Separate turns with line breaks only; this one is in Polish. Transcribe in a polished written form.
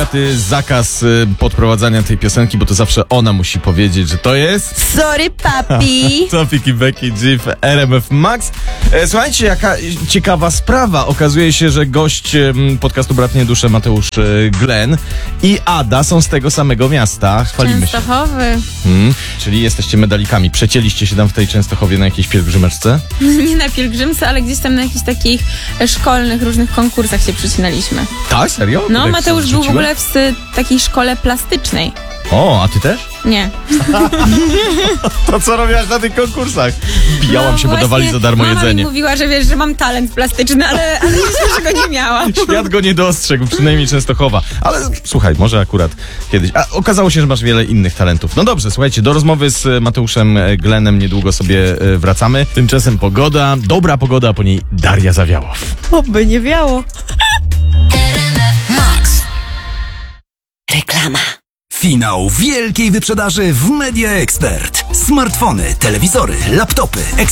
Agaty zakaz podprowadzania tej piosenki, bo to zawsze ona musi powiedzieć, że to jest...
Sorry, papi.
Tofik i Becky G w RMF Max. Słuchajcie, jaka ciekawa sprawa. Okazuje się, że gość podcastu Bratnie Dusze Mateusz Glen i Ada są z tego samego miasta. Chwalimy się.
Częstochowy.
Czyli jesteście medalikami. Przecięliście się tam w tej Częstochowie na jakiejś pielgrzymeczce?
Nie na pielgrzymce, ale gdzieś tam na jakichś takich szkolnych różnych konkursach się przycinaliśmy.
Tak? Serio?
No,
Tak
Mateusz był w
rzuciłem?
ogóle w takiej szkole plastycznej.
O, a ty też?
Nie.
To co robiłaś na tych konkursach? Wbijałam się, bo
właśnie
dawali za darmo
mama
jedzenie.
mi mówiła, że wiesz, że mam talent plastyczny, ale jeszcze go nie miałam.
Świat go nie dostrzegł, przynajmniej Częstochowa. Ale słuchaj, może akurat kiedyś. A okazało się, że masz wiele innych talentów. No dobrze, słuchajcie, do rozmowy z Mateuszem Glenem niedługo sobie wracamy. Tymczasem pogoda, dobra pogoda, a po niej Daria Zawiałow.
Oby nie wiało.
Reklama. Finał wielkiej wyprzedaży w Media Expert. Smartfony, telewizory, laptopy,